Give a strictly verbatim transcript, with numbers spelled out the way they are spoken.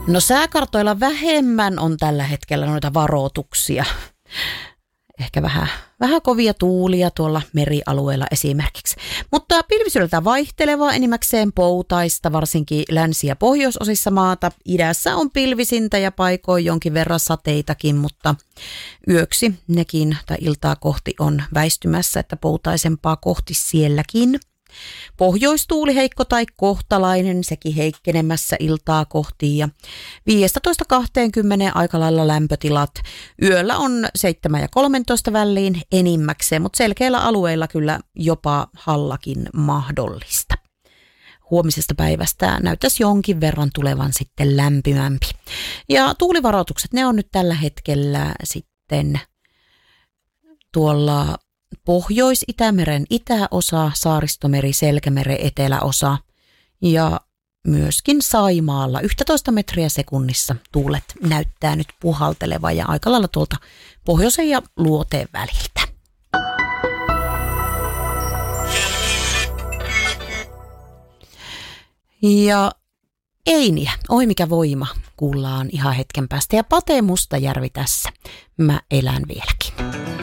No sääkartoilla vähemmän on tällä hetkellä noita varoituksia. Ehkä vähän, vähän kovia tuulia tuolla merialueella esimerkiksi. Mutta pilvisyydeltä vaihtelevaa, enimmäkseen poutaista, varsinkin länsi- ja pohjoisosissa maata. Idässä on pilvisintä ja paikoin jonkin verran sateitakin, mutta yöksi nekin tai iltaa kohti on väistymässä, että poutaisempaa kohti sielläkin. Pohjoistuuli heikko tai kohtalainen, sekin heikkenemässä iltaa kohti ja viisitoista kaksikymmentä aika lailla lämpötilat. Yöllä on seitsemän ja kolmetoista väliin enimmäkseen, mutta selkeillä alueilla kyllä jopa hallakin mahdollista. Huomisesta päivästä näyttäisi jonkin verran tulevan sitten lämpimämpi. Ja tuulivaroitukset, ne on nyt tällä hetkellä sitten tuolla Pohjois-Itämeren itäosa, Saaristomeri, Selkämeren eteläosa ja myöskin Saimaalla yksitoista metriä sekunnissa tuulet näyttää nyt puhaltelevan ja aika lailla tuolta pohjoisen ja luoteen väliltä. Ja Einiä, oi mikä voima, kuullaan ihan hetken päästä ja Pate Mustajärvi tässä. Mä elän vieläkin.